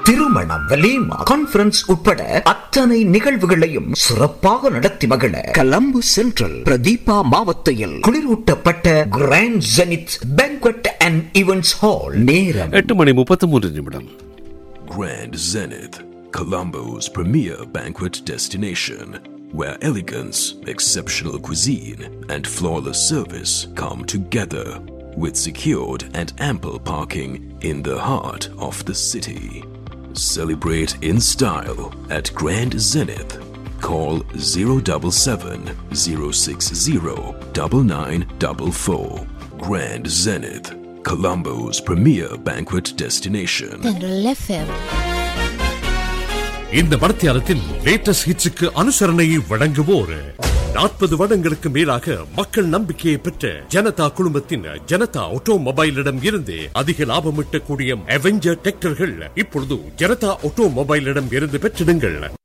திருமணம், வலீமா, கான்ஃபரன்ஸ் உட்பட அத்தனை நிகழ்வுகளையும் சிறப்பாக நடத்தி மகிழ கொலம்பு சென்ட்ரல் பிரதீபா மாவட்டத்தில் குளிரூட்டப்பட்ட grand zenith banquet and events hall. நேரம் 8:33. Grand Zenith, Colombo's premier banquet destination, where elegance, exceptional cuisine, and flawless service come together, with secured and ample parking in the heart of the city. Celebrate in style at Grand Zenith. Call 077 060 9944. Grand Zenith, Colombo's premier banquet destination. இந்த மடத்தியாரத்தின் latest ஹிட்ஸுக்கு அனுசரணையை வழங்குவோர் 40 வருடங்களுக்கு மேலாக மக்கள் நம்பிக்கையை பெற்ற ஜனதா குழுமத்தின் ஜனதா ஆட்டோமொபைலிடம் இருந்து அதிக லாபம் ஈட்டக்கூடிய அவெஞ்சர் டிராக்டர்கள் இப்பொழுது ஜனதா ஆட்டோமொபைலிடம் இருந்து பெற்றிடுங்கள்.